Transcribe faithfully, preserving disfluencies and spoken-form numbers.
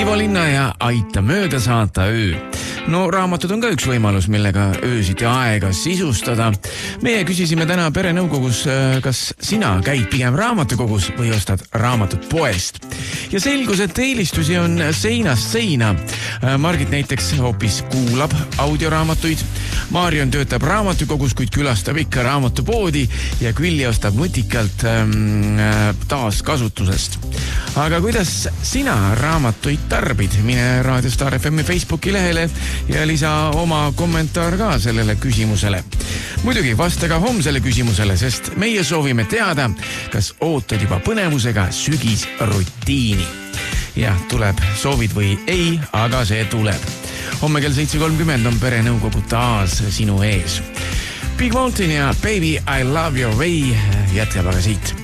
Ivo Linna ja Aita mööda saata öö. No raamatud on ka üks võimalus, millega öösiti aega sisustada. Meie küsisime täna perenõukogus, kas sina käid pigem raamatukogus või ostad raamatut poest. Ja selgus, et eelistusi on seinast seina. Margit näiteks hoopis kuulab audioraamatuid. Marion töötab raamatukogus, kuid külastab ikka raamatupoodi ja Külli ostab nutikalt ähm, taaskasutusest. Aga kuidas sina raamatuid tarbid? Mine Raadio Star F M Facebooki lehele ja lisa oma kommentaar ka sellele küsimusele. Muidugi vasta ka homsele küsimusele, sest meie soovime teada, kas ootad juba põnevusega sügisrutiini. Ja tuleb, soovid või ei, aga see tuleb. Homme kell seitse kolmkümmend on perenõukogu taas sinu ees. Big Mountain ja Baby I Love Your Way jätkab aga siit.